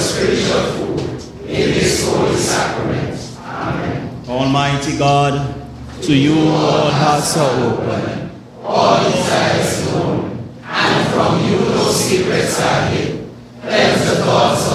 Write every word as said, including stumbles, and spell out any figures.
spiritual food in this holy sacrament. Amen. Almighty God, to you all hearts are open, all desires known, and from you no secrets are hid. Cleanse the thoughts of